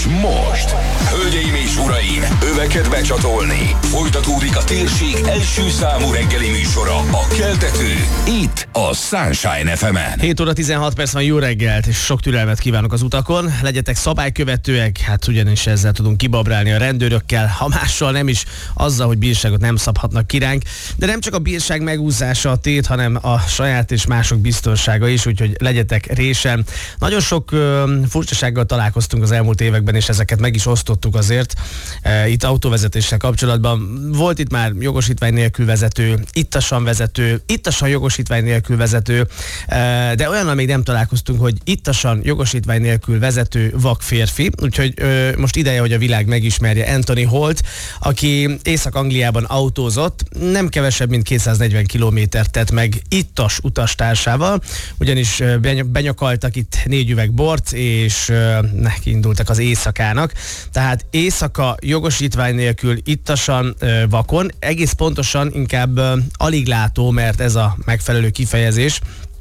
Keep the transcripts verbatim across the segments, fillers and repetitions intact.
most, hölgyeim és uraim, öveket becsatolni. Folytatódik a térség első számú reggeli műsora, a Keltető, itt a Sunshine ef emen. hét óra tizenhat perc van, jó reggelt, és sok türelmet kívánok az utakon. Legyetek szabálykövetőek, hát ugyanis ezzel tudunk kibabrálni a rendőrökkel, ha mással nem is, azzal, hogy bírságot nem szabhatnak ki ránk. De nem csak a bírság megúszása a tét, hanem a saját és mások biztonsága is, úgyhogy legyetek résen. Nagyon sok ö, furcsasággal találkoztunk az elmúlt években, és ezeket meg is osztottuk azért e, itt autóvezetéssel kapcsolatban. Volt itt már jogosítvány nélkül vezető, ittasan vezető, ittasan jogosítvány nélkül vezető, e, de olyannal még nem találkoztunk, hogy ittasan jogosítvány nélkül vezető vak férfi, úgyhogy ö, most ideje, hogy a világ megismerje Anthony Holt, aki Észak-Angliában autózott, nem kevesebb, mint kétszáznegyven kilométert tett meg ittas utastársával, ugyanis benyakaltak itt négy üveg bort, és neki indultak az éjszakának. Tehát éjszaka jogosítvány nélkül ittasan vakon, egész pontosan inkább alig látó, mert ez a megfelelő kifejezés.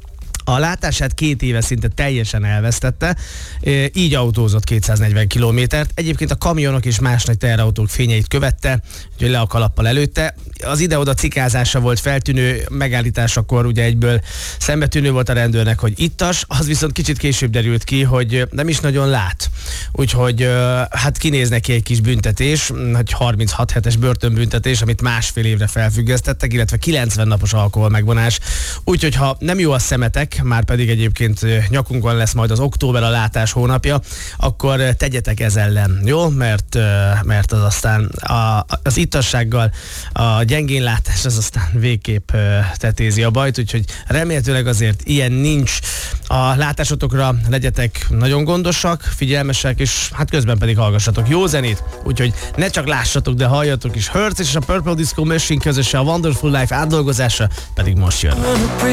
A látását két éve szinte teljesen elvesztette, így autózott kétszáznegyven kilométert. Egyébként a kamionok és más nagy teherautók fényeit követte, úgyhogy le a kalappal előtte. Az ide-oda cikázása volt feltűnő, megállításakor ugye egyből szembetűnő volt a rendőrnek, hogy ittas, az viszont kicsit később derült ki, hogy nem is nagyon lát. Úgyhogy hát kinéz neki egy kis büntetés, egy harminchat hetes börtönbüntetés, amit másfél évre felfüggesztettek, illetve kilencven napos alkohol megvonás. Úgyhogy ha nem jó a szemetek, már pedig egyébként nyakunkon lesz majd az október, a látás hónapja, akkor tegyetek ez ellen, jó? Mert, mert az aztán a, az ittassággal a gyengén látás az aztán végképp tetézi a bajt, úgyhogy remélhetőleg azért ilyen nincs. A látásotokra legyetek nagyon gondosak, figyelmesek, és hát közben pedig hallgassatok jó zenét, úgyhogy ne csak lássatok, de halljatok is. Hertz és a Purple Disco Machine közösen a Wonderful Life átdolgozása pedig most jön.